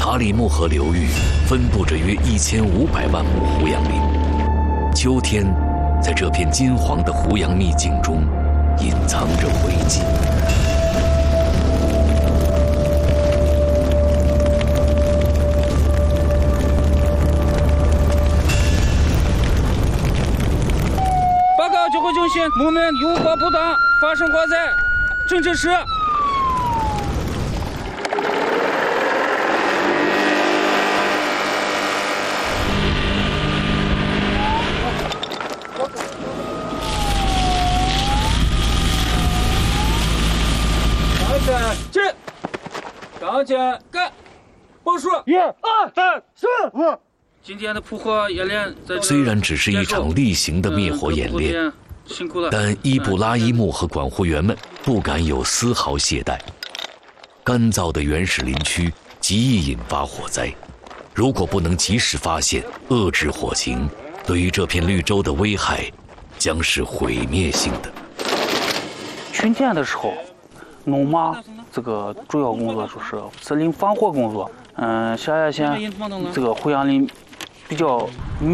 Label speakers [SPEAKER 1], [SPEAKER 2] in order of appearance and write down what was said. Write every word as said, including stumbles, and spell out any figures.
[SPEAKER 1] 塔里木河流域分布着约一千五百万亩胡杨林，秋天，在这片金黄的胡杨秘境中，隐藏着危机。
[SPEAKER 2] 报告指挥中心，木门有火不当，发生火灾，正指示。进，刚进，干，报数，
[SPEAKER 3] 一、二、三、四、五。
[SPEAKER 2] 今天的扑火演练，
[SPEAKER 1] 虽然只是一场例行的灭火演练，
[SPEAKER 2] 辛苦了，
[SPEAKER 1] 但伊布拉伊木和管护员们不敢有丝毫懈怠。干燥的原始林区极易引发火灾，如果不能及时发现、遏制火情，对于这片绿洲的危害将是毁灭性的。
[SPEAKER 4] 春天的时候，农马这个主要工作就是森林防火工作。嗯，下叶县这个胡杨林比较密。